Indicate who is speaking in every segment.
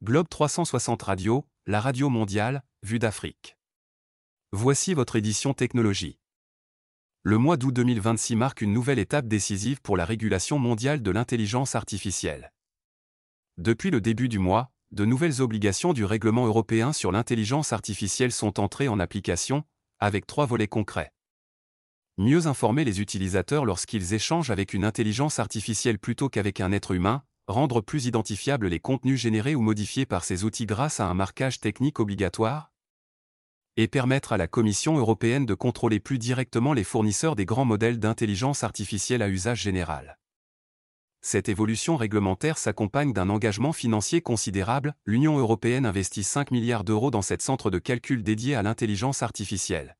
Speaker 1: Globe 360 Radio, la radio mondiale, vue d'Afrique. Voici votre édition technologie. Le mois d'août 2026 marque une nouvelle étape décisive pour la régulation mondiale de l'intelligence artificielle. Depuis le début du mois, de nouvelles obligations du règlement européen sur l'intelligence artificielle sont entrées en application, avec 3 volets concrets. Mieux informer les utilisateurs lorsqu'ils échangent avec une intelligence artificielle plutôt qu'avec un être humain, rendre plus identifiables les contenus générés ou modifiés par ces outils grâce à un marquage technique obligatoire, et permettre à la Commission européenne de contrôler plus directement les fournisseurs des grands modèles d'intelligence artificielle à usage général. Cette évolution réglementaire s'accompagne d'un engagement financier considérable. L'Union européenne investit 5 milliards d'euros dans cette centre de calcul dédié à l'intelligence artificielle.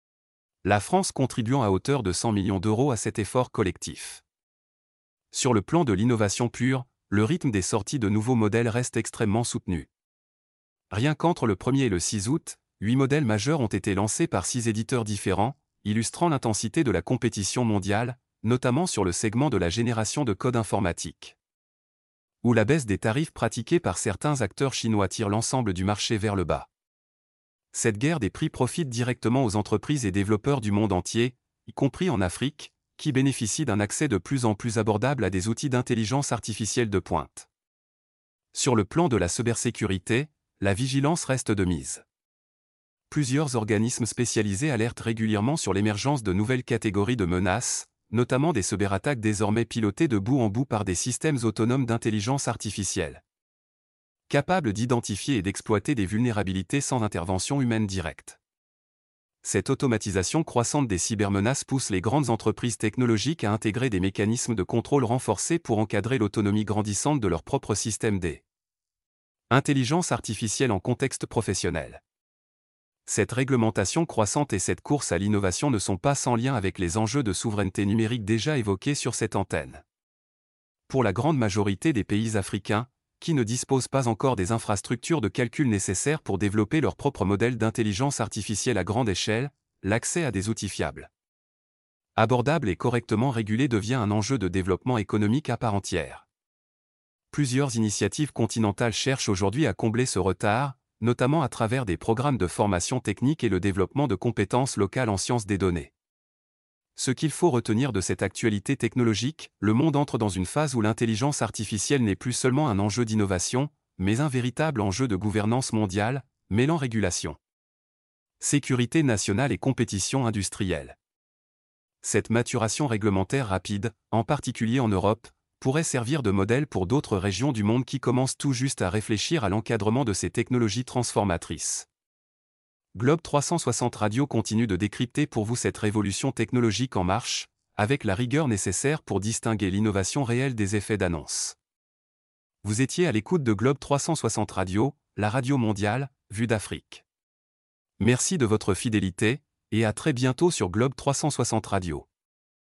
Speaker 1: La France contribuant à hauteur de 100 millions d'euros à cet effort collectif. Sur le plan de l'innovation pure, le rythme des sorties de nouveaux modèles reste extrêmement soutenu. Rien qu'entre le 1er et le 6 août, 8 modèles majeurs ont été lancés par 6 éditeurs différents, illustrant l'intensité de la compétition mondiale, notamment sur le segment de la génération de code informatique, où la baisse des tarifs pratiqués par certains acteurs chinois tire l'ensemble du marché vers le bas. Cette guerre des prix profite directement aux entreprises et développeurs du monde entier, y compris en Afrique, qui bénéficient d'un accès de plus en plus abordable à des outils d'intelligence artificielle de pointe. Sur le plan de la cybersécurité, la vigilance reste de mise. Plusieurs organismes spécialisés alertent régulièrement sur l'émergence de nouvelles catégories de menaces, notamment des cyberattaques désormais pilotées de bout en bout par des systèmes autonomes d'intelligence artificielle, capables d'identifier et d'exploiter des vulnérabilités sans intervention humaine directe. Cette automatisation croissante des cybermenaces pousse les grandes entreprises technologiques à intégrer des mécanismes de contrôle renforcés pour encadrer l'autonomie grandissante de leur propre système d'intelligence artificielle en contexte professionnel. Cette réglementation croissante et cette course à l'innovation ne sont pas sans lien avec les enjeux de souveraineté numérique déjà évoqués sur cette antenne. Pour la grande majorité des pays africains, qui ne disposent pas encore des infrastructures de calcul nécessaires pour développer leur propre modèle d'intelligence artificielle à grande échelle, l'accès à des outils fiables, abordables et correctement régulés devient un enjeu de développement économique à part entière. Plusieurs initiatives continentales cherchent aujourd'hui à combler ce retard, notamment à travers des programmes de formation technique et le développement de compétences locales en sciences des données. Ce qu'il faut retenir de cette actualité technologique, le monde entre dans une phase où l'intelligence artificielle n'est plus seulement un enjeu d'innovation, mais un véritable enjeu de gouvernance mondiale, mêlant régulation, sécurité nationale et compétition industrielle. Cette maturation réglementaire rapide, en particulier en Europe, pourrait servir de modèle pour d'autres régions du monde qui commencent tout juste à réfléchir à l'encadrement de ces technologies transformatrices. Globe 360 Radio continue de décrypter pour vous cette révolution technologique en marche, avec la rigueur nécessaire pour distinguer l'innovation réelle des effets d'annonce. Vous étiez à l'écoute de Globe 360 Radio, la radio mondiale, vue d'Afrique. Merci de votre fidélité, et à très bientôt sur Globe 360 Radio.